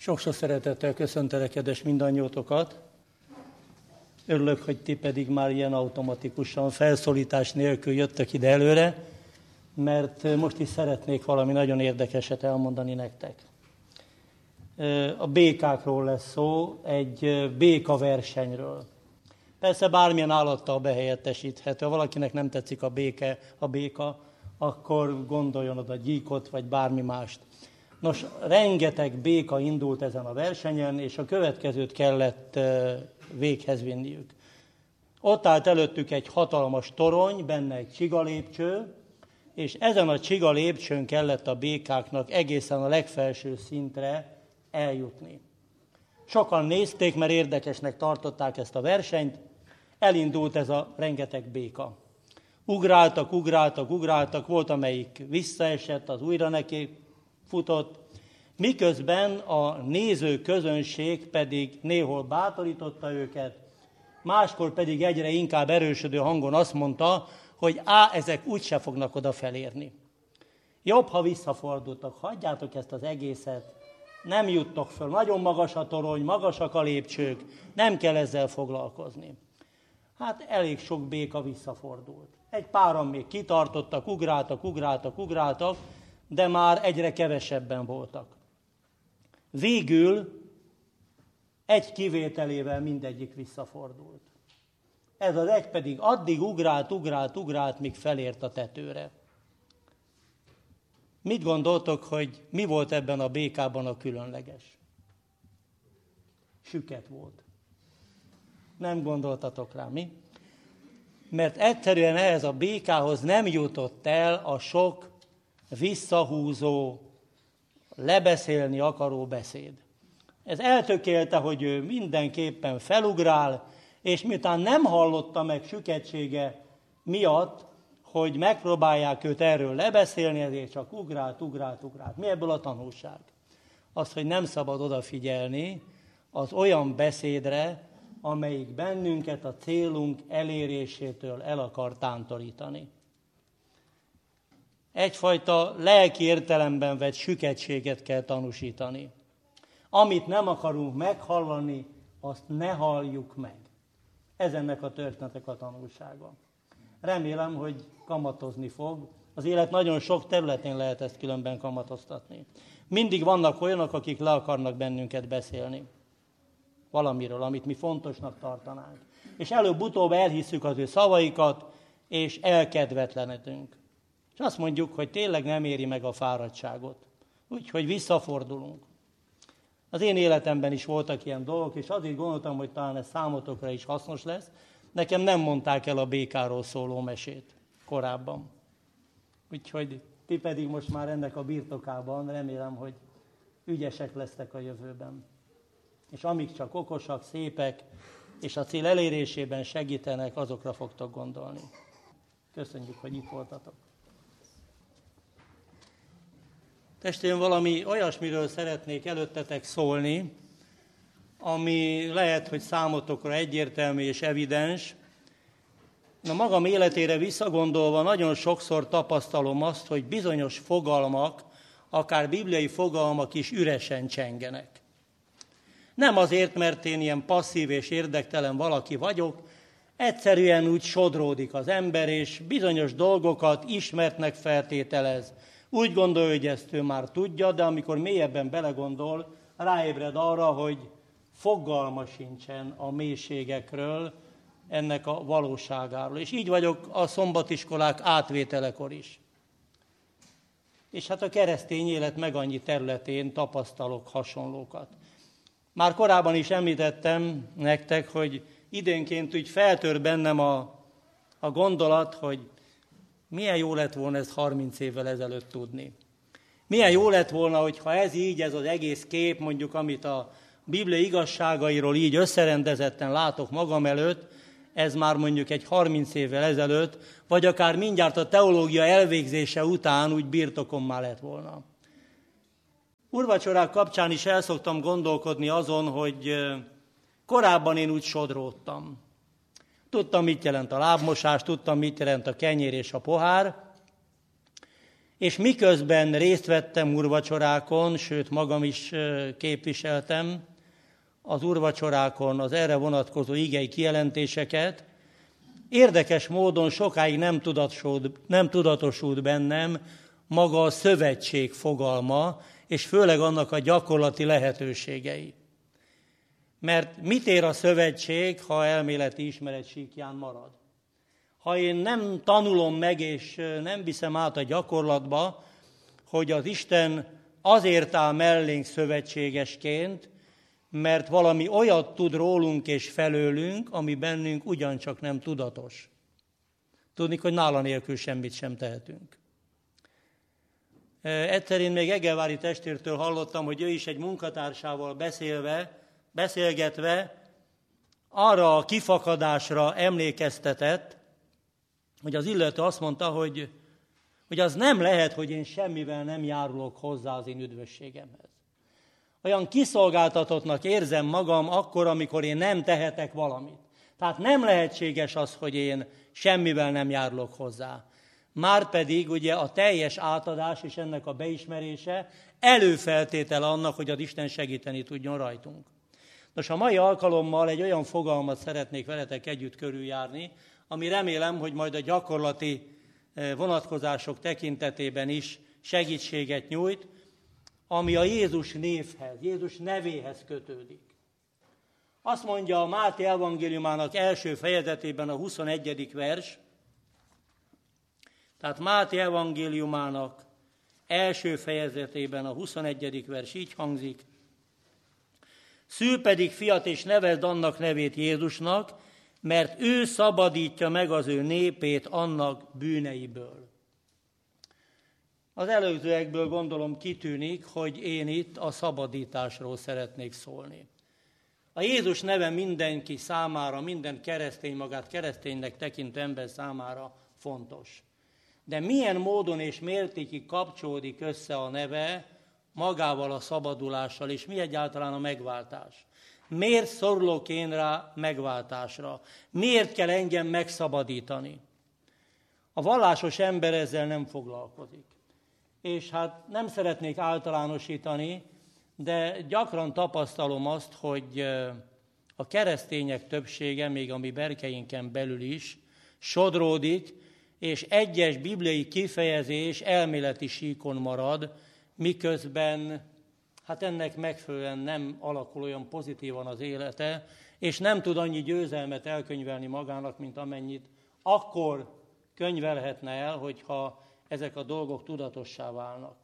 Sok-sok szeretettel köszöntelek, kedves mindannyiótokat. Örülök, hogy ti pedig már ilyen automatikusan, felszólítás nélkül jöttök ide előre, mert most is szeretnék valami nagyon érdekeset elmondani nektek. A békákról lesz szó, egy békaversenyről. Persze bármilyen állattal behelyettesíthető. Ha valakinek nem tetszik a béka, akkor gondoljon oda gyíkot, vagy bármi mást. Nos, rengeteg béka indult ezen a versenyen, és a következőt kellett véghez vinniük. Ott állt előttük egy hatalmas torony, benne egy csigalépcső, és ezen a csigalépcsőn kellett a békáknak egészen a legfelső szintre eljutni. Sokan nézték, mert érdekesnek tartották ezt a versenyt, elindult ez a rengeteg béka. Ugráltak, volt amelyik visszaesett, az újra neki futott, miközben a néző közönség pedig néhol bátorította őket, máskor pedig egyre inkább erősödő hangon azt mondta, hogy ezek úgyse fognak oda felérni. Jobb, ha visszafordultak, hagyjátok ezt az egészet, nem juttok föl, nagyon magas a torony, magasak a lépcsők, nem kell ezzel foglalkozni. Hát elég sok béka visszafordult. Egy páran még kitartottak, ugráltak, de már egyre kevesebben voltak. Végül egy kivételével mindegyik visszafordult. Ez az egy pedig addig ugrált, míg felért a tetőre. Mit gondoltok, hogy mi volt ebben a békában a különleges? Süket volt. Nem gondoltatok rá, mi? Mert egyszerűen ehhez a békához nem jutott el a sok visszahúzó, lebeszélni akaró beszéd. Ez eltökélte, hogy ő mindenképpen felugrál, és miután nem hallotta meg süketsége miatt, hogy megpróbálják őt erről lebeszélni, ezért csak ugrált. Mi ebből a tanulság? Az, hogy nem szabad odafigyelni az olyan beszédre, amelyik bennünket a célunk elérésétől el akar tántorítani. Egyfajta lelki értelemben vett süketséget kell tanúsítani. Amit nem akarunk meghallani, azt ne halljuk meg. Ez ennek a történetnek a tanulsága. Remélem, hogy kamatozni fog. Az élet nagyon sok területén lehet ezt különben kamatoztatni. Mindig vannak olyanok, akik le akarnak bennünket beszélni valamiről, amit mi fontosnak tartanánk. És előbb-utóbb elhisszük az ő szavaikat, és elkedvetlenedünk. És azt mondjuk, hogy tényleg nem éri meg a fáradtságot. Úgyhogy visszafordulunk. Az én életemben is voltak ilyen dolgok, és azért gondoltam, hogy talán ez számotokra is hasznos lesz. Nekem nem mondták el a békáról szóló mesét korábban. Úgyhogy ti pedig most már ennek a birtokában remélem, hogy ügyesek lesztek a jövőben. És amíg csak okosak, szépek, és a cél elérésében segítenek, azokra fogtok gondolni. Köszönjük, hogy itt voltatok. Testvérem, valami olyasmiről szeretnék előttetek szólni, ami lehet, hogy számotokra egyértelmű és evidens. Na, magam életére visszagondolva nagyon sokszor tapasztalom azt, hogy bizonyos fogalmak, akár bibliai fogalmak is üresen csengenek. Nem azért, mert én ilyen passzív és érdektelen valaki vagyok, egyszerűen úgy sodródik az ember, és bizonyos dolgokat ismertnek feltételez. Úgy gondolja, hogy ezt ő már tudja, de amikor mélyebben belegondol, ráébred arra, hogy fogalma sincsen a mélységekről, ennek a valóságáról. És így vagyok a szombatiskolák átvételekor is. És hát a keresztény élet meg annyi területén tapasztalok hasonlókat. Már korábban is említettem nektek, hogy időnként úgy feltör bennem a gondolat, hogy milyen jó lett volna ezt 30 évvel ezelőtt tudni. Milyen jó lett volna, hogyha ez így, ez az egész kép, mondjuk, amit a Biblia igazságairól így összerendezetten látok magam előtt, ez már mondjuk egy 30 évvel ezelőtt, vagy akár mindjárt a teológia elvégzése után úgy birtokommá lett volna. Úrvacsorák kapcsán is el szoktam gondolkodni azon, hogy korábban én úgy sodródtam. Tudtam, mit jelent a lábmosás, tudtam, mit jelent a kenyér és a pohár, És miközben részt vettem úrvacsorákon, sőt magam is képviseltem az úrvacsorákon az erre vonatkozó igei kijelentéseket, érdekes módon sokáig nem tudatosult bennem maga a szövetség fogalma, és főleg annak a gyakorlati lehetőségei. Mert mit ér a szövetség, ha elméleti ismeret síkján marad? Ha én nem tanulom meg, és nem viszem át a gyakorlatba, hogy az Isten azért áll mellénk szövetségesként, mert valami olyat tud rólunk és felőlünk, ami bennünk ugyancsak nem tudatos. Tudni, hogy nála nélkül semmit sem tehetünk. Egyszer én még Egervári testvértől hallottam, hogy ő is egy munkatársával beszélgetve arra a kifakadásra emlékeztetett, hogy az illető azt mondta, hogy az nem lehet, hogy én semmivel nem járulok hozzá az én üdvösségemhez. Olyan kiszolgáltatottnak érzem magam akkor, amikor én nem tehetek valamit. Tehát nem lehetséges az, hogy én semmivel nem járulok hozzá. Márpedig ugye a teljes átadás és ennek a beismerése előfeltétel annak, hogy az Isten segíteni tudjon rajtunk. Nos, a mai alkalommal egy olyan fogalmat szeretnék veletek együtt körüljárni, ami remélem, hogy majd a gyakorlati vonatkozások tekintetében is segítséget nyújt, ami a Jézus névhez, Jézus nevéhez kötődik. Azt mondja a Máté evangéliumának első fejezetében a 21. vers, tehát Máté evangéliumának első fejezetében a 21. vers így hangzik: szül pedig fiat, és nevezd annak nevét Jézusnak, mert ő szabadítja meg az ő népét annak bűneiből. Az előzőekből gondolom kitűnik, hogy én itt a szabadításról szeretnék szólni. A Jézus neve mindenki számára, minden keresztény, magát kereszténynek tekintő ember számára fontos. De milyen módon és mértékig kapcsolódik össze a neve magával a szabadulással, és mi egyáltalán a megváltás? Miért szorulok én rá megváltásra? Miért kell engem megszabadítani? A vallásos ember ezzel nem foglalkozik. És hát nem szeretnék általánosítani, de gyakran tapasztalom azt, hogy a keresztények többsége, még a mi berkeinken belül is, sodródik, és egyes bibliai kifejezés elméleti síkon marad, miközben hát ennek megfelelően nem alakul olyan pozitívan az élete, és nem tud annyi győzelmet elkönyvelni magának, mint amennyit akkor könyvelhetne el, hogyha ezek a dolgok tudatossá válnak.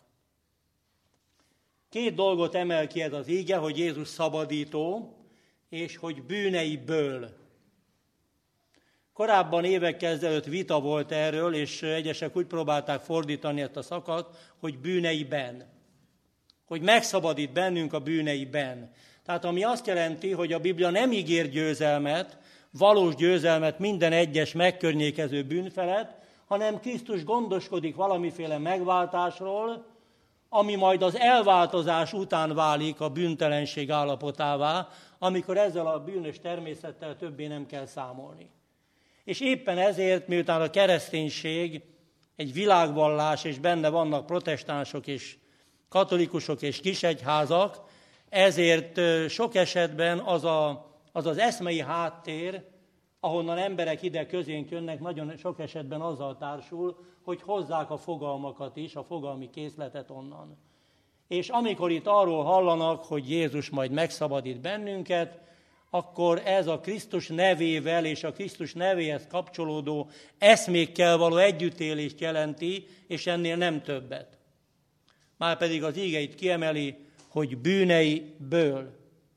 Két dolgot emel ki ez az íge, hogy Jézus szabadító, és hogy bűneiből. Korábban évekkel ezelőtt vita volt erről, és egyesek úgy próbálták fordítani ezt a szakaszt, hogy bűneiben. Hogy megszabadít bennünk a bűneiben. Tehát ami azt jelenti, hogy a Biblia nem ígér győzelmet, valós győzelmet minden egyes megkörnyékező bűn felett, hanem Krisztus gondoskodik valamiféle megváltásról, ami majd az elváltozás után válik a bűntelenség állapotává, amikor ezzel a bűnös természettel többé nem kell számolni. És éppen ezért, miután a kereszténység egy világvallás, és benne vannak protestánsok és katolikusok és kisegyházak, ezért sok esetben az eszmei háttér, ahonnan emberek ide közénk jönnek, nagyon sok esetben azzal társul, hogy hozzák a fogalmakat is, a fogalmi készletet onnan. És amikor itt arról hallanak, hogy Jézus majd megszabadít bennünket, akkor ez a Krisztus nevével és a Krisztus nevéhez kapcsolódó eszmékkel való együttélést jelenti, és ennél nem többet. Márpedig az íge itt kiemeli, hogy bűneiből.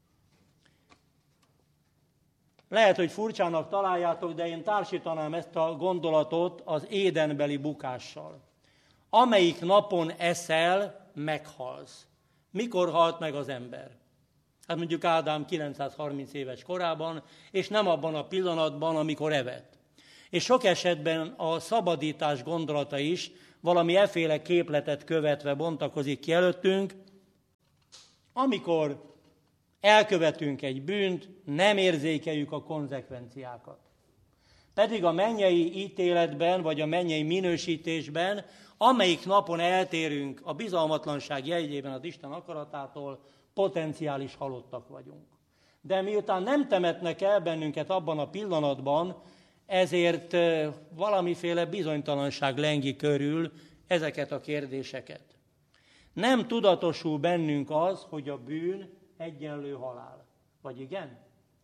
Lehet, hogy furcsának találjátok, de én társítanám ezt a gondolatot az édenbeli bukással. Amelyik napon eszel, meghalsz. Mikor halt meg az ember? Hát mondjuk Ádám 930 éves korában, és nem abban a pillanatban, amikor evett. És sok esetben a szabadítás gondolata is valami efféle képletet követve bontakozik ki előttünk, amikor elkövetünk egy bűnt, nem érzékeljük a konzekvenciákat. Pedig a mennyei ítéletben, vagy a mennyei minősítésben, amelyik napon eltérünk a bizalmatlanság jegyében az Isten akaratától, potenciális halottak vagyunk. De miután nem temetnek el bennünket abban a pillanatban, ezért valamiféle bizonytalanság lengi körül ezeket a kérdéseket. Nem tudatosul bennünk az, hogy a bűn egyenlő halál. Vagy igen?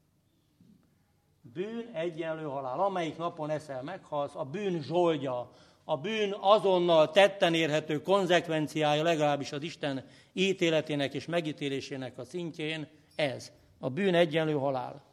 Bűn egyenlő halál. Amelyik napon eszel, meghalsz, a bűn zsoldja, a bűn azonnal tetten érhető konzekvenciája, legalábbis az Isten ítéletének és megítélésének a szintjén ez. A bűn egyenlő halál.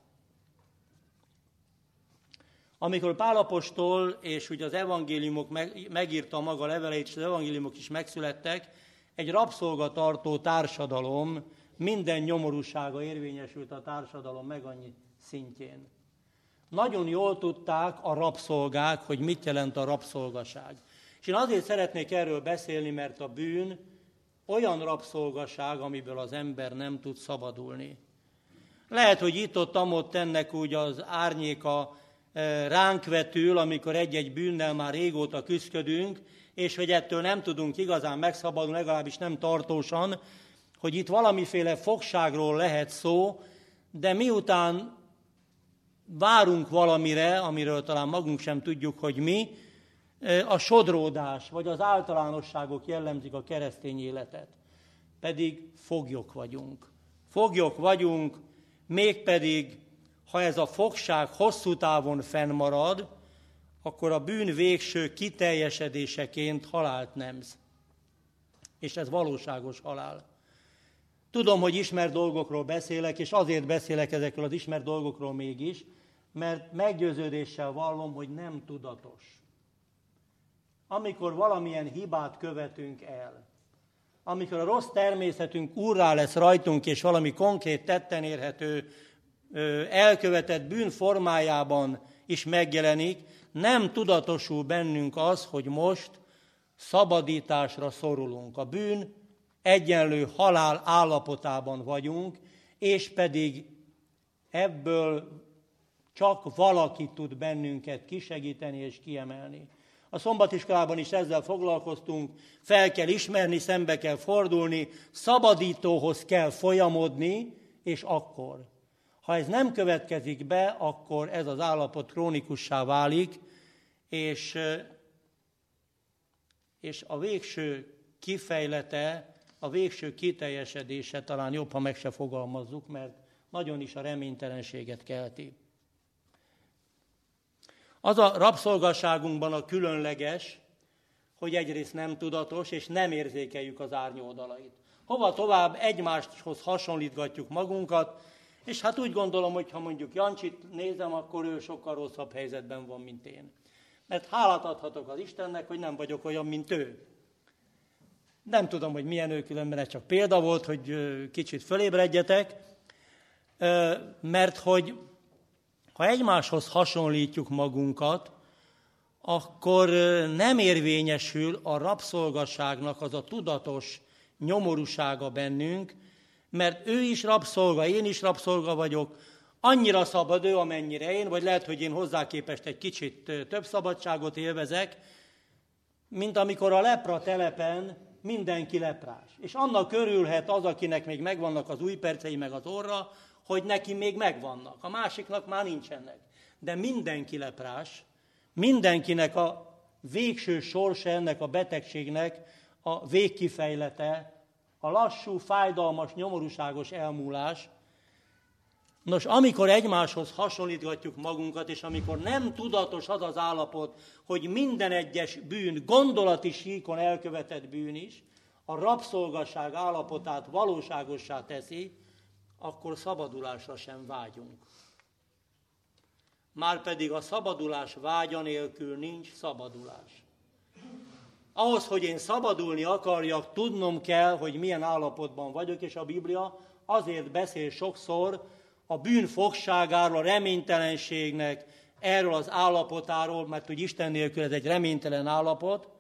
Amikor Pál apostol és ugye az evangéliumok megírta maga leveleit, és az evangéliumok is megszülettek, egy rabszolgatartó társadalom, minden nyomorúsága érvényesült a társadalom meg annyi szintjén. Nagyon jól tudták a rabszolgák, hogy mit jelent a rabszolgaság. És én azért szeretnék erről beszélni, mert a bűn olyan rabszolgaság, amiből az ember nem tud szabadulni. Lehet, hogy itt-ott ennek úgy az árnyéka ránk vetül, amikor egy-egy bűnnel már régóta küszködünk, és hogy ettől nem tudunk igazán megszabadulni, legalábbis nem tartósan, hogy itt valamiféle fogságról lehet szó, de miután várunk valamire, amiről talán magunk sem tudjuk, hogy mi, a sodródás vagy az általánosságok jellemzik a keresztény életet. Pedig foglyok vagyunk. Foglyok vagyunk, mégpedig, ha ez a fogság hosszú távon fennmarad, akkor a bűn végső kiteljesedéseként halált nemz. És ez valóságos halál. Tudom, hogy ismert dolgokról beszélek, és azért beszélek ezekről az ismert dolgokról mégis, mert meggyőződéssel vallom, hogy nem tudatos. Amikor valamilyen hibát követünk el, amikor a rossz természetünk úrrá lesz rajtunk, és valami konkrét tetten érhető, elkövetett bűn formájában is megjelenik, nem tudatosul bennünk az, hogy most szabadításra szorulunk. A bűn egyenlő halál állapotában vagyunk, és pedig ebből csak valaki tud bennünket kisegíteni és kiemelni. A szombatiskolában is ezzel foglalkoztunk, fel kell ismerni, szembe kell fordulni, szabadítóhoz kell folyamodni, és akkor. Ha ez nem következik be, akkor ez az állapot krónikussá válik, és a végső kifejlete, a végső kiteljesedése talán jobb, ha meg se fogalmazzuk, mert nagyon is a reménytelenséget kelti. Az a rabszolgaságunkban a különleges, hogy egyrészt nem tudatos, és nem érzékeljük az árnyoldalait. Hova tovább egymáshoz hasonlítgatjuk magunkat, és hát úgy gondolom, hogy ha mondjuk Jancsit nézem, akkor ő sokkal rosszabb helyzetben van, mint én. Mert hálát adhatok az Istennek, hogy nem vagyok olyan, mint ő. Nem tudom, hogy milyen ő, különben ez csak példa volt, hogy kicsit fölébredjetek, mert hogy ha egymáshoz hasonlítjuk magunkat, akkor nem érvényesül a rabszolgaságnak az a tudatos nyomorúsága bennünk, mert ő is rabszolga, én is rabszolga vagyok, annyira szabad ő, amennyire én, vagy lehet, hogy én hozzá képest egy kicsit több szabadságot élvezek, mint amikor a lepra telepen mindenki leprás. És annak örülhet az, akinek még megvannak az ujjpercei meg az orra, hogy neki még megvannak, a másiknak már nincsenek. De mindenki leprás, mindenkinek a végső sorsa ennek a betegségnek a végkifejlete, a lassú, fájdalmas, nyomorúságos elmúlás. Nos, amikor egymáshoz hasonlítgatjuk magunkat, és amikor nem tudatos az az állapot, hogy minden egyes bűn, gondolati síkon elkövetett bűn is, a rabszolgaság állapotát valóságossá teszi, akkor szabadulásra sem vágyunk. Márpedig a szabadulás vágya nélkül nincs szabadulás. Ahhoz, hogy én szabadulni akarjak, tudnom kell, hogy milyen állapotban vagyok, és a Biblia azért beszél sokszor a bűn fogságáról, a reménytelenségnek, erről az állapotáról, mert hogy Isten nélkül ez egy reménytelen állapot,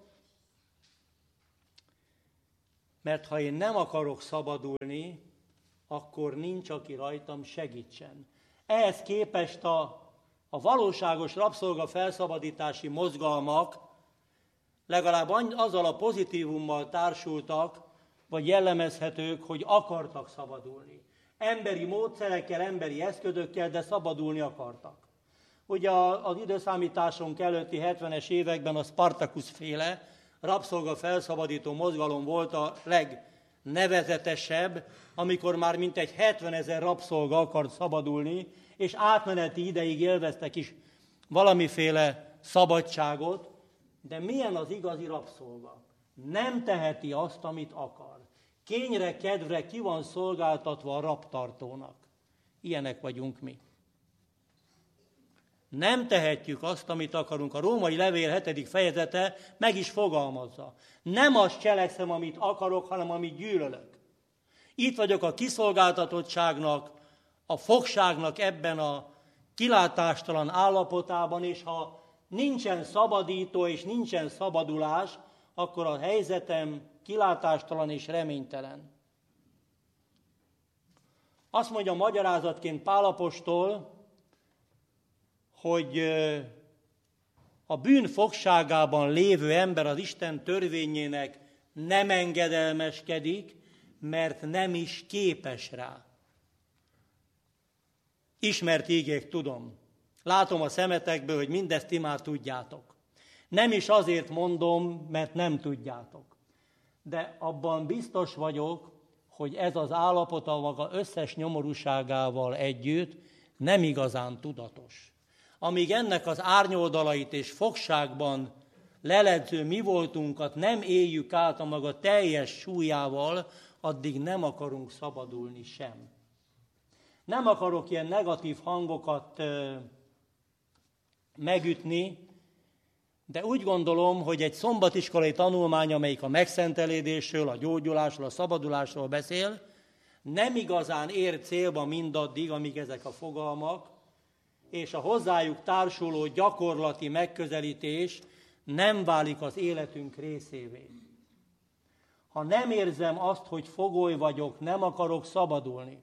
mert ha én nem akarok szabadulni, akkor nincs, aki rajtam segítsen. Ehhez képest a A valóságos rabszolga felszabadítási mozgalmak legalább azzal a pozitívummal társultak, vagy jellemezhetők, hogy akartak szabadulni. Emberi módszerekkel, emberi eszközökkel, de szabadulni akartak. Ugye az időszámításunk előtti 70-es években a Spartacus féle rabszolga felszabadító mozgalom volt a legnevezetesebb, amikor már mintegy 70 000 rabszolga akart szabadulni, és átmeneti ideig élveztek is valamiféle szabadságot, de milyen az igazi rabszolga? Nem teheti azt, amit akar. Kényre, kedvre ki van szolgáltatva a rabtartónak. Ilyenek vagyunk mi. Nem tehetjük azt, amit akarunk. A római levél 7. fejezete meg is fogalmazza. Nem azt cselekszem, amit akarok, hanem amit gyűlölök. Itt vagyok a kiszolgáltatottságnak, a fogságnak ebben a kilátástalan állapotában, és ha nincsen szabadító és nincsen szabadulás, akkor a helyzetem kilátástalan és reménytelen. Azt mondja magyarázatként Pál apostol, hogy a bűn fogságában lévő ember az Isten törvényének nem engedelmeskedik, mert nem is képes rá. Ismert ígék tudom. Látom a szemetekből, hogy mindezt ti már tudjátok. Nem is azért mondom, mert nem tudjátok. De abban biztos vagyok, hogy ez az állapot a maga összes nyomorúságával együtt nem igazán tudatos. Amíg ennek az árnyoldalait és fogságban leledző mi voltunkat nem éljük át a maga teljes súlyával, addig nem akarunk szabadulni sem. Nem akarok ilyen negatív hangokat megütni, de úgy gondolom, hogy egy szombatiskolai tanulmány, amelyik a megszentelődésről, a gyógyulásról, a szabadulásról beszél, nem igazán ér célba mindaddig, amíg ezek a fogalmak, és a hozzájuk társuló gyakorlati megközelítés nem válik az életünk részévé. Ha nem érzem azt, hogy fogoly vagyok, nem akarok szabadulni,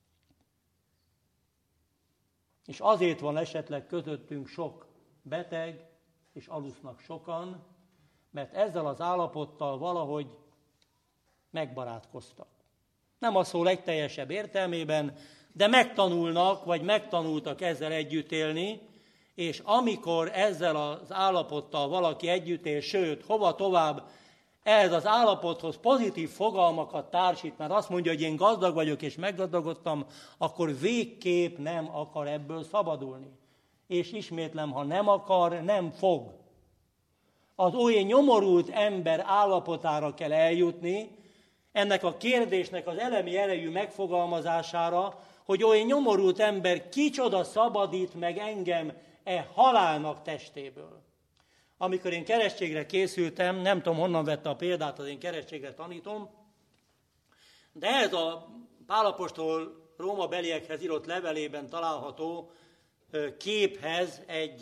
és azért van esetleg közöttünk sok beteg, és alusznak sokan, mert ezzel az állapottal valahogy megbarátkoztak. Nem a szó legteljesebb értelmében, de megtanulnak, vagy megtanultak ezzel együtt élni, és amikor ezzel az állapottal valaki együtt él, sőt, hova tovább, ehhez az állapothoz pozitív fogalmakat társít, mert azt mondja, hogy én gazdag vagyok és meggazdagodtam, akkor végképp nem akar ebből szabadulni. És ismétlem, ha nem akar, nem fog. Az oly nyomorult ember állapotára kell eljutni, ennek a kérdésnek az elemi erejű megfogalmazására, hogy oly nyomorult ember kicsoda szabadít meg engem halálnak testéből. Amikor én keresztségre készültem, nem tudom honnan vette a példát, az én keresztségre tanítom, de ez a Pál apostol Róma beliekhez írott levelében található képhez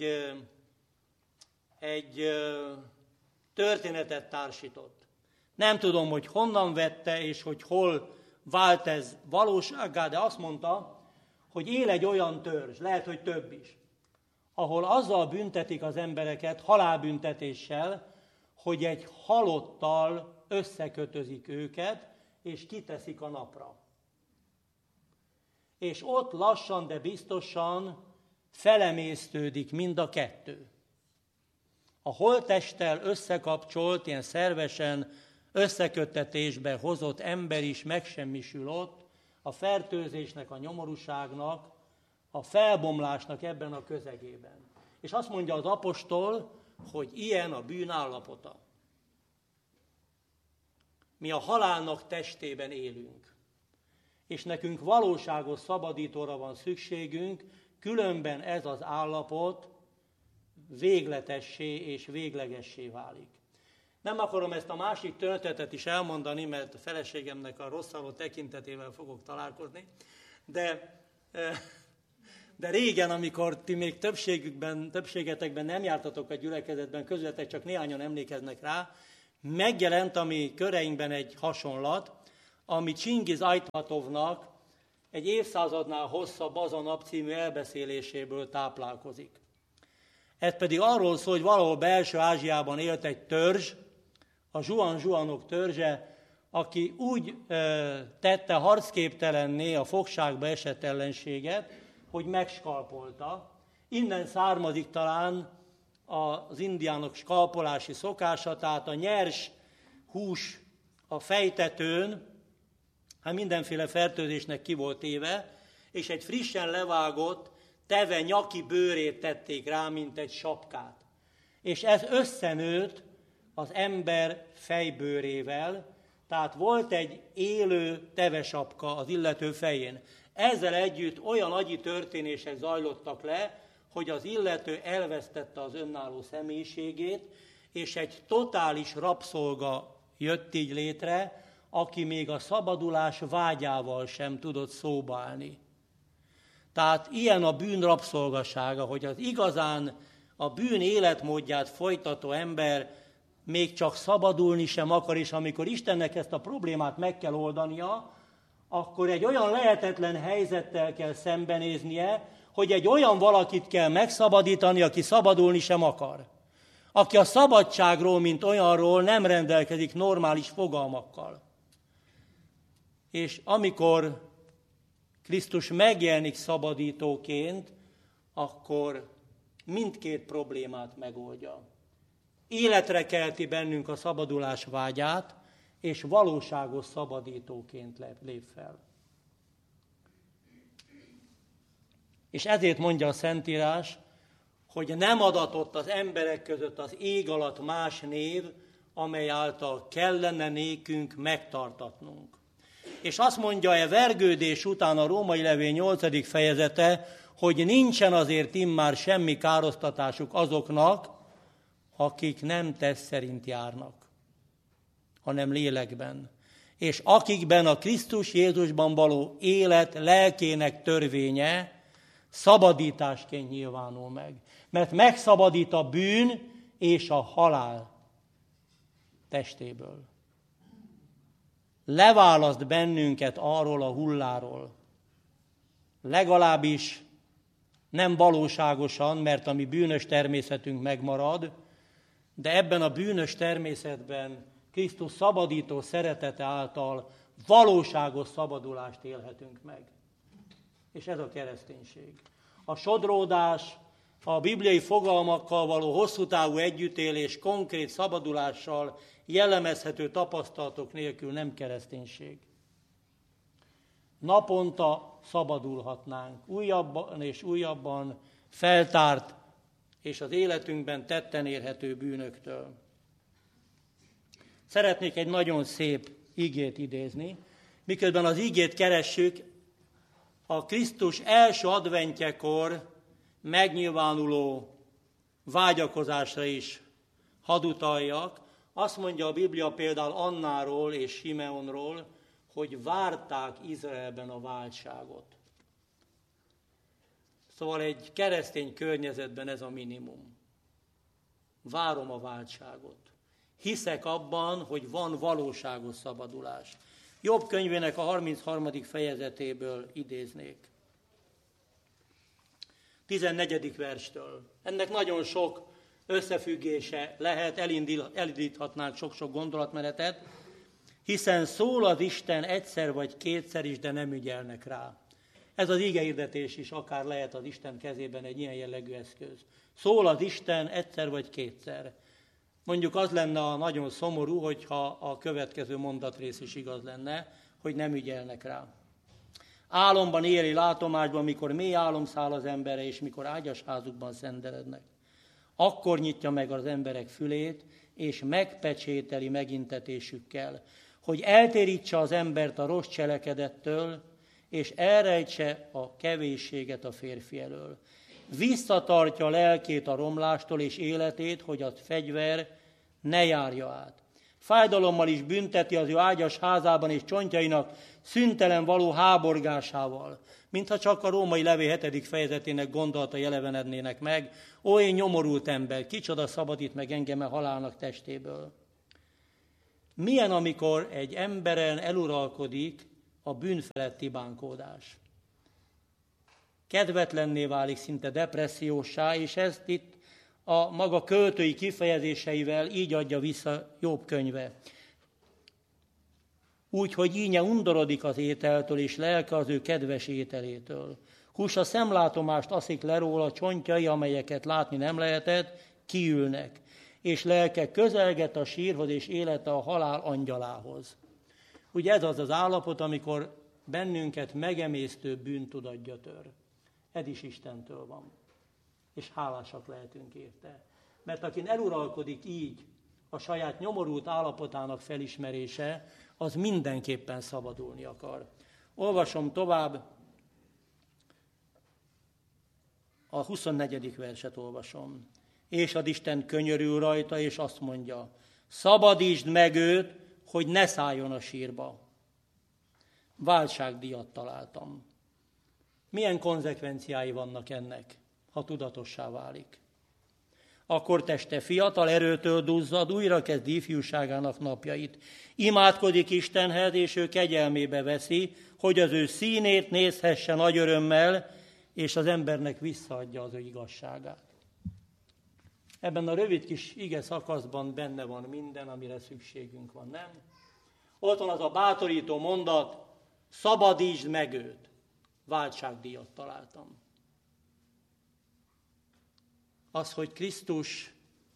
egy történetet társított. Nem tudom, hogy honnan vette, és hogy hol vált ez valósággá, de azt mondta, hogy él egy olyan törzs, lehet, hogy több is, ahol azzal büntetik az embereket, halálbüntetéssel, hogy egy halottal összekötözik őket, és kiteszik a napra. És ott lassan, de biztosan felemésztődik mind a kettő. A holttesttel összekapcsolt, ilyen szervesen összeköttetésbe hozott ember is megsemmisül ott, a fertőzésnek, a nyomorúságnak, a felbomlásnak ebben a közegében. És azt mondja az apostol, hogy ilyen a bűn állapota. Mi a halálnak testében élünk, és nekünk valóságos szabadítóra van szükségünk, különben ez az állapot végletessé és véglegessé válik. Nem akarom ezt a másik történetet is elmondani, mert a feleségemnek a rosszalló tekintetével fogok találkozni, de régen, amikor ti még többségetekben nem jártatok a gyülekezetben, közületek csak néhányan emlékeznek rá, megjelent a mi köreinkben egy hasonlat, ami Csingiz Ajtmatovnak egy évszázadnál hosszabb Az a nap című elbeszéléséből táplálkozik. Ez pedig arról szól, hogy valahol belső Ázsiában élt egy törzs, a zsuan-zsuanok törzse, aki úgy tette harcképtelenné a fogságba esett ellenséget, hogy megskalpolta. Innen származik talán az indiánok skalpolási szokása, tehát a nyers hús a fejtetőn, hát mindenféle fertőzésnek ki volt téve, és egy frissen levágott teve nyaki bőrét tették rá, mint egy sapkát. És ez összenőtt az ember fejbőrével, tehát volt egy élő tevesapka az illető fején. Ezzel együtt olyan agyi történések zajlottak le, hogy az illető elvesztette az önálló személyiségét, és egy totális rabszolga jött így létre, aki még a szabadulás vágyával sem tudott szóba állni. Tehát ilyen a bűn rabszolgasága, hogy az igazán a bűn életmódját folytató ember még csak szabadulni sem akar, és amikor Istennek ezt a problémát meg kell oldania, akkor egy olyan lehetetlen helyzettel kell szembenéznie, hogy egy olyan valakit kell megszabadítani, aki szabadulni sem akar. Aki a szabadságról, mint olyanról nem rendelkezik normális fogalmakkal. És amikor Krisztus megjelenik szabadítóként, akkor mindkét problémát megoldja. Életre kelti bennünk a szabadulás vágyát, és valóságos szabadítóként lép fel. És ezért mondja a Szentírás, hogy nem adatott az emberek között az ég alatt más név, amely által kellene nékünk megtartatnunk. És azt mondja vergődés után a római levél 8. fejezete, hogy nincsen azért immár semmi károsztatásuk azoknak, akik nem test szerint járnak, hanem lélekben. És akikben a Krisztus Jézusban való élet lelkének törvénye szabadításként nyilvánul meg. Mert megszabadít a bűn és a halál testéből. Leválaszt bennünket arról a hulláról. Legalábbis nem valóságosan, mert a mi bűnös természetünk megmarad, de ebben a bűnös természetben Krisztus szabadító szeretete által valóságos szabadulást élhetünk meg. És ez a kereszténység. A sodródás, a bibliai fogalmakkal való hosszú távú együttélés konkrét szabadulással jellemezhető tapasztalatok nélkül nem kereszténység. Naponta szabadulhatnánk újabban és újabban feltárt és az életünkben tetten érhető bűnöktől. Szeretnék egy nagyon szép igét idézni, miközben az igét keressük, a Krisztus első adventjekor megnyilvánuló vágyakozásra is hadd utaljak. Azt mondja a Biblia például Annáról és Simeonról, hogy várták Izraelben a váltságot. Szóval egy keresztény környezetben ez a minimum. Várom a váltságot. Hiszek abban, hogy van valóságos szabadulás. Jobb könyvének a 33. fejezetéből idéznék. 14. verstől. Ennek nagyon sok összefüggése lehet, elindíthatnánk sok-sok gondolatmenetet, hiszen szól az Isten egyszer vagy kétszer is, de nem ügyelnek rá. Ez az igehirdetés is akár lehet az Isten kezében egy ilyen jellegű eszköz. Szól az Isten egyszer vagy kétszer. Mondjuk az lenne a nagyon szomorú, hogyha a következő mondatrész is igaz lenne, hogy nem ügyelnek rá. Álomban éli látomásban, mikor mély álom száll az emberre, és mikor ágyas házukban szendelednek. Akkor nyitja meg az emberek fülét, és megpecsételi megintetésükkel, hogy eltérítse az embert a rossz cselekedettől, és elrejtse a kevésséget a férfi elől. Visszatartja lelkét a romlástól és életét, hogy a fegyver ne járja át. Fájdalommal is bünteti az ő ágyas házában és csontjainak szüntelen való háborgásával, mintha csak a római levél 7. fejezetének gondolatai elevenednének meg. Ó, én nyomorult ember, kicsoda szabadít meg engem a halálnak testéből. Milyen, amikor egy emberen eluralkodik a bűn feletti bánkódás? kedvetlenné válik, szinte depresszióssá, és ezt itt a maga költői kifejezéseivel így adja vissza Jobb könyve. Úgy, hogy ínye undorodik az ételtől, és lelke az ő kedves ételétől. Húsa szemlátomást aszik le róla, csontjai, amelyeket látni nem lehetett, kiülnek, és lelke közelget a sírhoz, és élete a halál angyalához. Ugye ez az az állapot, amikor bennünket megemésztő bűntudat gyötör. Ez is Istentől van. És hálásak lehetünk érte. Mert akin eluralkodik így a saját nyomorult állapotának felismerése, az mindenképpen szabadulni akar. Olvasom tovább, a 24. verset olvasom. És az Isten könyörül rajta, és azt mondja, szabadítsd meg őt, hogy ne szálljon a sírba. Váltságdíjat találtam. Milyen konzekvenciái vannak ennek, ha tudatossá válik? Akkor teste fiatal erőtől duzzad, újra kezdi ifjúságának napjait. Imádkodik Istenhez, és ő kegyelmébe veszi, hogy az ő színét nézhesse nagy örömmel, és az embernek visszaadja az ő igazságát. Ebben a rövid kis ige szakaszban benne van minden, amire szükségünk van, nem? Ott van az a bátorító mondat, szabadítsd meg őt. Váltságdíjat találtam. Az, hogy Krisztus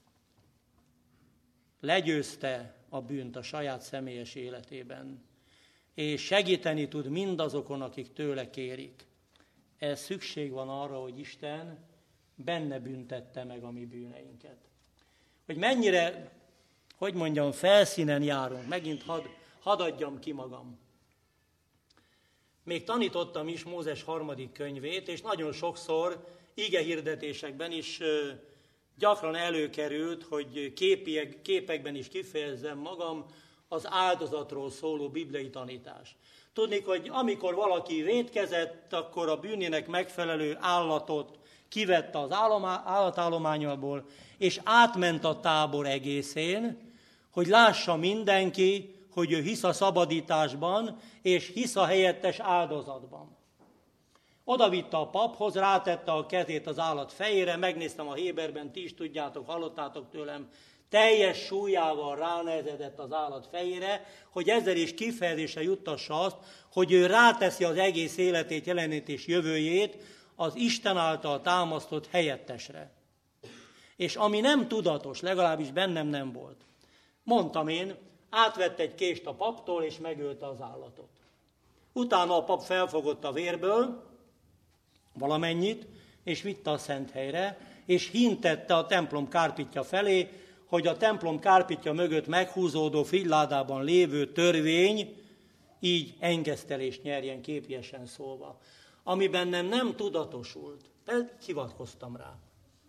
legyőzte a bűnt a saját személyes életében, és segíteni tud mindazokon, akik tőle kérik. Ez szükség van arra, hogy Isten benne büntette meg a mi bűneinket. Hogy mennyire, felszínen járunk. Megint hadd adjam ki magam. Még tanítottam is Mózes 3. könyvét, és nagyon sokszor igehirdetésekben is gyakran előkerült, hogy képekben is kifejezzem magam, az áldozatról szóló bibliai tanítás. Tudni, hogy amikor valaki vétkezett, akkor a bűnének megfelelő állatot kivette az állatállományából, és átment a tábor egészén, hogy lássa mindenki, hogy ő hisz a szabadításban, és hisz a helyettes áldozatban. Oda vitte a paphoz, rátette a kezét az állat fejére, megnéztem a Héberben, ti is tudjátok, hallottátok tőlem, teljes súlyával ránehezedett az állat fejére, hogy ezzel is kifejezésre juttassa azt, hogy ő ráteszi az egész életét, jelenét és jövőjét az Isten által támasztott helyettesre. És ami nem tudatos, legalábbis bennem nem volt. Mondtam én, átvett egy kést a paptól, és megölte az állatot. Utána a pap felfogott a vérből valamennyit, és vitte a szent helyre, és hintette a templom kárpitja felé, hogy a templom kárpitja mögött meghúzódó figyládában lévő törvény így engesztelést nyerjen, képiesen szólva. Ami bennem nem tudatosult, de hivatkoztam rá,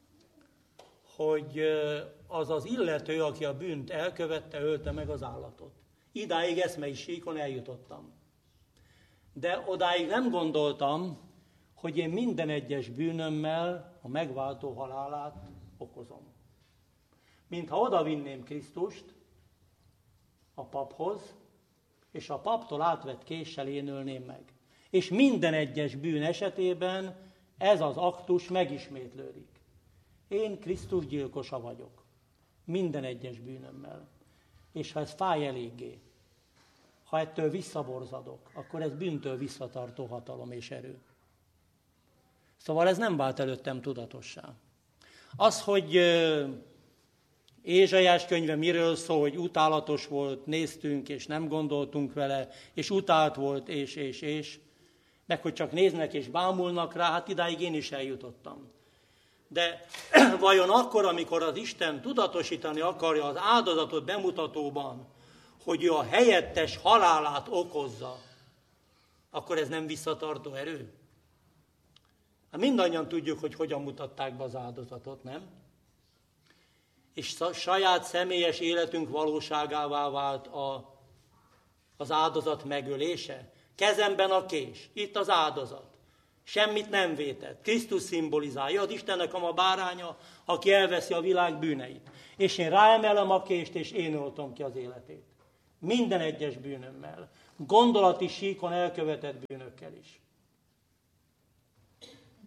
hogy az az illető, aki a bűnt elkövette, ölte meg az állatot. Idáig eszmei síkon eljutottam. De odáig nem gondoltam, hogy én minden egyes bűnömmel a megváltó halálát okozom. Mintha odavinném Krisztust a paphoz, és a paptól átvett késsel én ölném meg. És minden egyes bűn esetében ez az aktus megismétlődik. Én Krisztus gyilkosa vagyok. Minden egyes bűnömmel. És ha ez fáj eléggé, ha ettől visszaborzadok, akkor ez bűntől visszatartó hatalom és erő. Szóval ez nem vált előttem tudatossá. Az, hogy Ézsaiás könyve miről szól, hogy utálatos volt, néztünk, és nem gondoltunk vele, és utált volt, és, meg hogy csak néznek és bámulnak rá, hát idáig én is eljutottam. De vajon akkor, amikor az Isten tudatosítani akarja az áldozatot bemutatóban, hogy ő a helyettes halálát okozza, akkor ez nem visszatartó erő? Hát mindannyian tudjuk, hogy hogyan mutatták be az áldozatot, nem? És saját személyes életünk valóságává vált az áldozat megölése. Kezemben a kés, itt az áldozat. Semmit nem vétett. Krisztus szimbolizálja, az Istennek a báránya, aki elveszi a világ bűneit. És én ráemelem a kést, és én oltom ki az életét. Minden egyes bűnömmel. Gondolati síkon elkövetett bűnökkel is.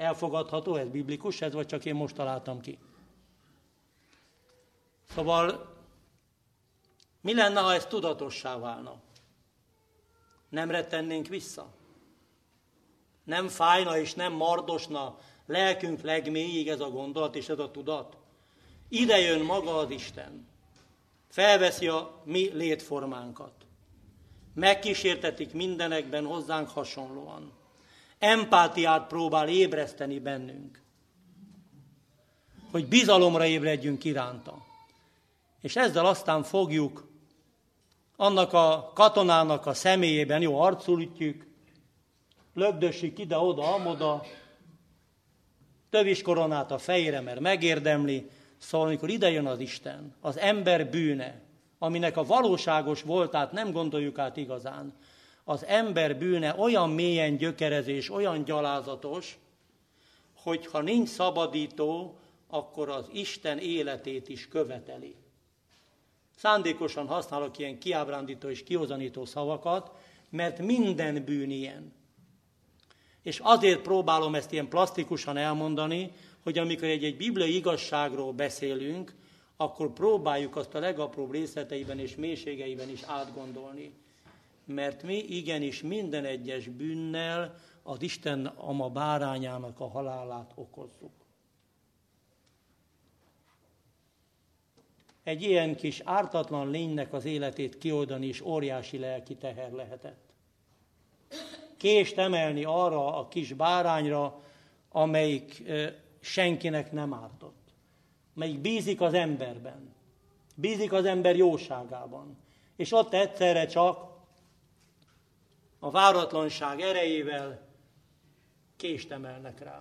Elfogadható ez, biblikus ez, vagy csak én most találtam ki? Szóval mi lenne, ha ez tudatossá válna? Nem rettennénk vissza? Nem fájna és nem mardosna lelkünk legmélyig ez a gondolat és ez a tudat? Ide jön maga az Isten. Felveszi a mi létformánkat. Megkísértetik mindenekben hozzánk hasonlóan. Empátiát próbál ébreszteni bennünk. Hogy bizalomra ébredjünk iránta. És ezzel aztán fogjuk annak a katonának a személyében, jó, arcul ütjük, lögdössük ide-oda, amoda, töviskoronát a fejére, mert megérdemli. Szóval, amikor ide jön az Isten, az ember bűne, aminek a valóságos voltát nem gondoljuk át igazán, az ember bűne olyan mélyen gyökerezés, olyan gyalázatos, hogy ha nincs szabadító, akkor az Isten életét is követeli. Szándékosan használok ilyen kiábrándító és kihozanító szavakat, mert minden bűn ilyen. És azért próbálom ezt ilyen plastikusan elmondani, hogy amikor egy bibliai igazságról beszélünk, akkor próbáljuk azt a legapróbb részleteiben és mélységeiben is átgondolni. Mert mi igenis minden egyes bűnnel az Isten ama bárányának a halálát okozzuk. Egy ilyen kis ártatlan lénynek az életét kioldani is óriási lelki teher lehetett. Kést emelni arra a kis bárányra, amelyik senkinek nem ártott. Melyik bízik az emberben. Bízik az ember jóságában. És ott egyszerre csak a váratlanság erejével kést emelnek rá.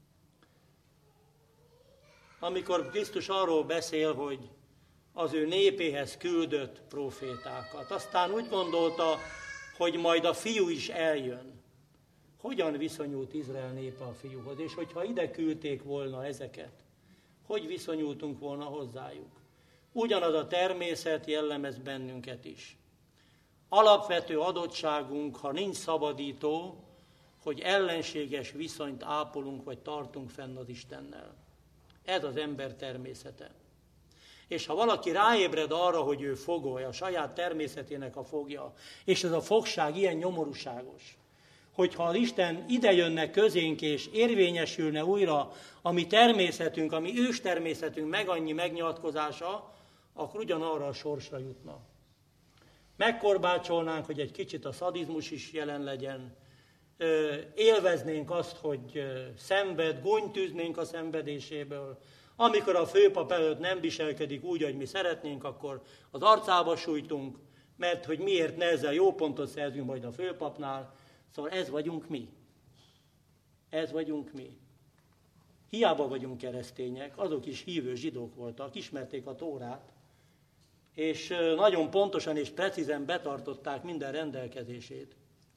Amikor Krisztus arról beszél, hogy az ő népéhez küldött prófétákat, aztán úgy gondolta, hogy majd a fiú is eljön. Hogyan viszonyult Izrael népe a fiúhoz? És hogyha ide küldték volna ezeket, hogy viszonyultunk volna hozzájuk? Ugyanaz a természet jellemez bennünket is. Alapvető adottságunk, ha nincs szabadító, hogy ellenséges viszonyt ápolunk, vagy tartunk fenn az Istennel. Ez az ember természete. És ha valaki ráébred arra, hogy ő fogoly, a saját természetének a fogja, és ez a fogság ilyen nyomorúságos, hogyha az Isten idejönne közénk, és érvényesülne újra a mi természetünk, a mi őstermészetünk meg annyi megnyilatkozása, akkor ugyanarra a sorsra jutna. Megkorbácsolnánk, hogy egy kicsit a szadizmus is jelen legyen, élveznénk azt, hogy szenved, gúnytűznénk a szenvedéséből. Amikor a főpap előtt nem viselkedik úgy, hogy mi szeretnénk, akkor az arcába sújtunk, mert hogy miért ne ezzel jó pontot szerzünk majd a főpapnál. Szóval ez vagyunk mi. Ez vagyunk mi. Hiába vagyunk keresztények, azok is hívő zsidók voltak, ismerték a Tórát, és nagyon pontosan és precízen betartották minden rendelkezését.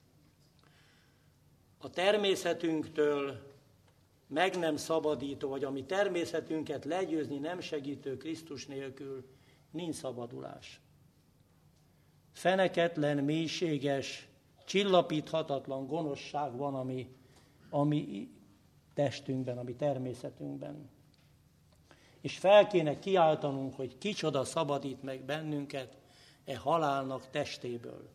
A természetünktől meg nem szabadító, vagy a mi természetünket legyőzni nem segítő Krisztus nélkül nincs szabadulás. Feneketlen, mélységes, csillapíthatatlan gonoszság van a mi testünkben, a mi természetünkben. És fel kéne kiáltanunk, hogy kicsoda szabadít meg bennünket halálnak testéből.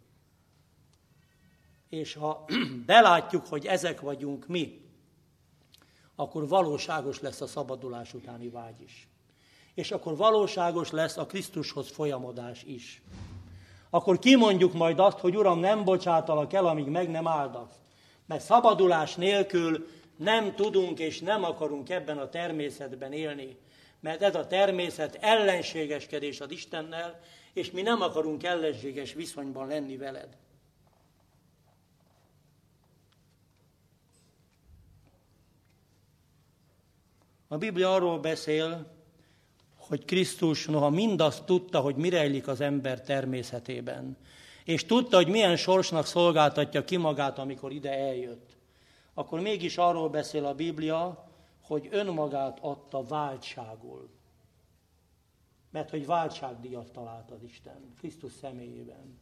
És ha belátjuk, hogy ezek vagyunk mi, akkor valóságos lesz a szabadulás utáni vágy is. És akkor valóságos lesz a Krisztushoz folyamodás is. Akkor kimondjuk majd azt, hogy Uram, nem bocsátalak el, amíg meg nem áldasz. Mert szabadulás nélkül nem tudunk és nem akarunk ebben a természetben élni. Mert ez a természet ellenségeskedés az Istennel, és mi nem akarunk ellenséges viszonyban lenni veled. A Biblia arról beszél, hogy Krisztus noha mindazt tudta, hogy mi rejlik az ember természetében, és tudta, hogy milyen sorsnak szolgáltatja ki magát, amikor ide eljött, akkor mégis arról beszél a Biblia, hogy önmagát adta váltságul. Mert hogy váltságdíjat talált az Isten Krisztus személyében.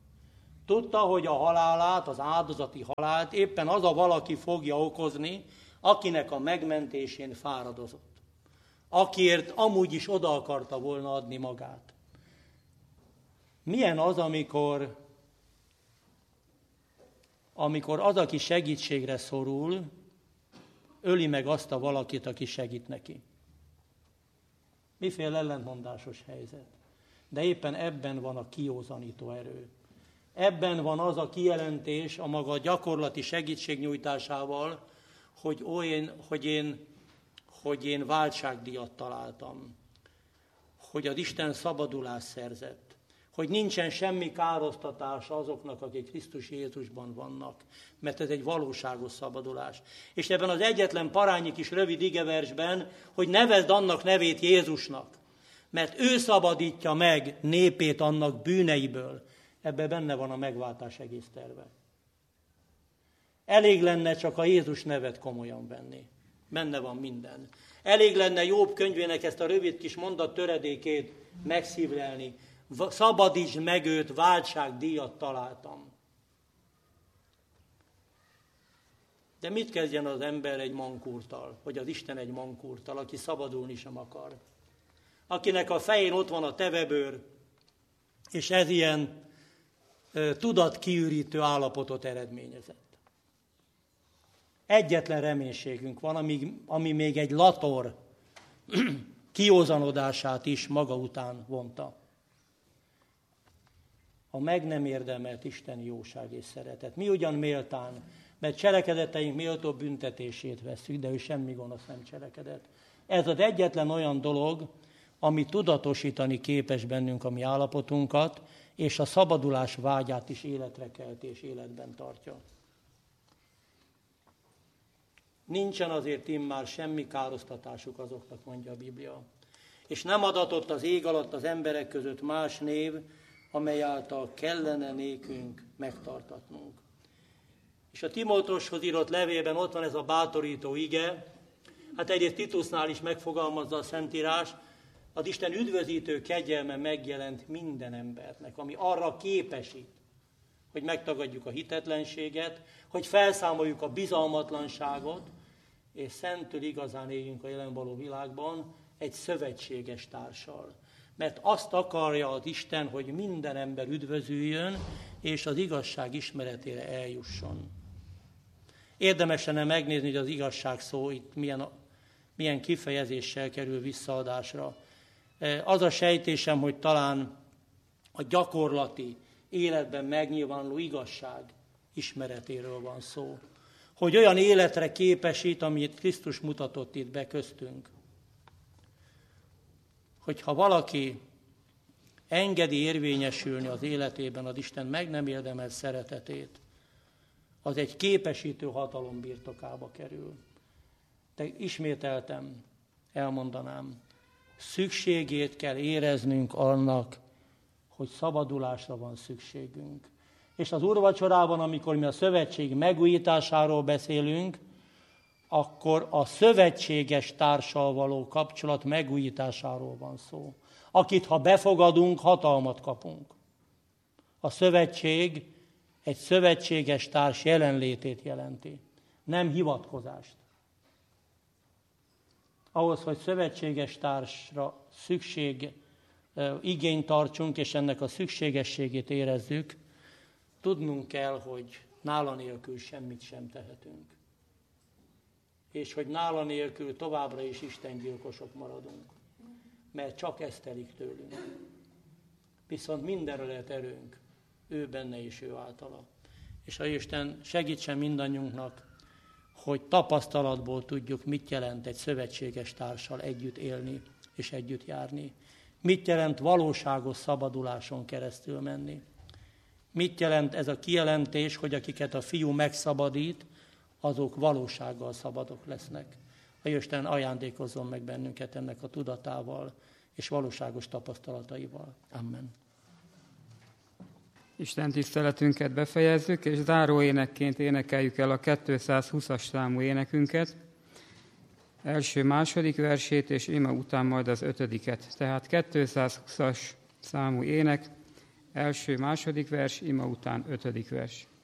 Tudta, hogy a halálát, az áldozati halált éppen az a valaki fogja okozni, akinek a megmentésén fáradozott, akiért amúgy is oda akarta volna adni magát. Milyen az, amikor az, aki segítségre szorul, öli meg azt a valakit, aki segít neki. Miféle ellentmondásos helyzet. De éppen ebben van a kiózanító erő. Ebben van az a kijelentés a maga gyakorlati segítségnyújtásával, hogy én váltságdíjat találtam, hogy az Isten szabadulást szerzett, hogy nincsen semmi károsztatása azoknak, akik Krisztus Jézusban vannak, mert ez egy valóságos szabadulás. És ebben az egyetlen parányi kis rövid igeversben, hogy nevezd annak nevét Jézusnak, mert ő szabadítja meg népét annak bűneiből, ebben benne van a megváltás egész terve. Elég lenne csak a Jézus nevet komolyan venni. Benne van minden. Elég lenne Jobb könyvének ezt a rövid kis mondat töredékét megszívlelni. Szabadítsd meg őt, váltságdíjat találtam. De mit kezdjen az ember egy mankúrtal, vagy az Isten egy mankúrtal, aki szabadulni sem akar? Akinek a fején ott van a tevebőr, és ez ilyen tudatkiürítő állapotot eredményezett. Egyetlen reménységünk van, ami még egy lator kiózanodását is maga után vonta. A meg nem érdemelt isteni jóság és szeretet. Mi ugyan méltán, mert cselekedeteink méltó büntetését veszük, de ő semmi gonosz nem cselekedett. Ez az egyetlen olyan dolog, ami tudatosítani képes bennünk a mi állapotunkat, és a szabadulás vágyát is életre kelti és életben tartja. Nincsen azért immár semmi károsztatásuk azoknak, mondja a Biblia. És nem adatott az ég alatt az emberek között más név, amely által kellene nékünk megtartatnunk. És a Timóteushoz írott levélben ott van ez a bátorító ige, hát egyrészt Titusnál is megfogalmazza a Szentírás, az Isten üdvözítő kegyelme megjelent minden embernek, ami arra képesít, hogy megtagadjuk a hitetlenséget, hogy felszámoljuk a bizalmatlanságot, és szentül igazán éljünk a jelen való világban egy szövetséges társal. Mert azt akarja az Isten, hogy minden ember üdvözüljön, és az igazság ismeretére eljusson. Érdemes lenne megnézni, hogy az igazság szó itt milyen kifejezéssel kerül visszaadásra. Az a sejtésem, hogy talán a gyakorlati életben megnyilvánuló igazság ismeretéről van szó. Hogy olyan életre képesít, amit Krisztus mutatott itt be köztünk. Hogyha valaki engedi érvényesülni az életében az Isten meg nem érdemelt szeretetét, az egy képesítő hatalom birtokába kerül. De ismételtem, elmondanám, szükségét kell éreznünk annak, hogy szabadulásra van szükségünk. És az úrvacsorában, amikor mi a szövetség megújításáról beszélünk, akkor a szövetséges társal való kapcsolat megújításáról van szó. Akit, ha befogadunk, hatalmat kapunk. A szövetség egy szövetséges társ jelenlétét jelenti, nem hivatkozást. Ahhoz, hogy szövetséges társra igényt tartsunk, és ennek a szükségességét érezzük, tudnunk kell, hogy nála nélkül semmit sem tehetünk. És hogy nála nélkül továbbra is istengyilkosok maradunk. Mert csak ezt telik tőlünk. Viszont mindenre lehet erőnk, ő benne és ő általa. És ha Isten segítsen mindannyiunknak, hogy tapasztalatból tudjuk, mit jelent egy szövetséges társal együtt élni és együtt járni. Mit jelent valóságos szabaduláson keresztül menni. Mit jelent ez a kijelentés, hogy akiket a Fiú megszabadít, azok valósággal szabadok lesznek. A Isten ajándékozzon meg bennünket ennek a tudatával és valóságos tapasztalataival. Amen. Isten tiszteletünket befejezzük, és záró énekként énekeljük el a 220-as számú énekünket, első, második versét, és íme után majd az 5. Tehát 220-as számú ének, első, második vers, íme után 5. vers.